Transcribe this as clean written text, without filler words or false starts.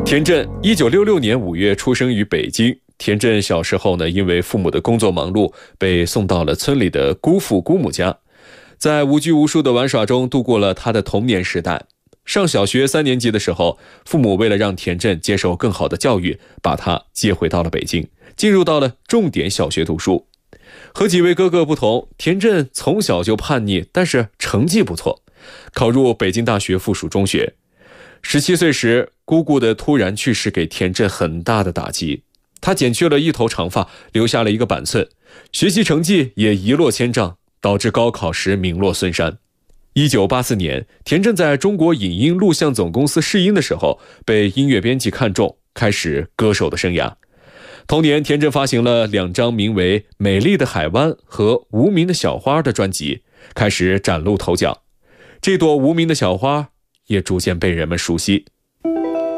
田震1966年5月出生于北京。田震小时候呢，因为父母的工作忙碌，被送到了村里的姑父姑母家，在无拘无束的玩耍中度过了他的童年时代。上小学3年级的时候，父母为了让田震接受更好的教育，把他接回到了北京，进入到了重点小学读书。和几位哥哥不同，田震从小就叛逆，但是成绩不错，考入北京大学附属中学。17岁时，姑姑的突然去世给田震很大的打击，他剪去了一头长发，留下了一个板寸，学习成绩也一落千丈，导致高考时名落孙山。1984年，田震在中国影音录像总公司试音的时候，被音乐编辑看中，开始歌手的生涯。同年，田震发行了2张名为《美丽的海湾》和《无名的小花》的专辑，开始崭露头角。这朵无名的小花也逐渐被人们熟悉。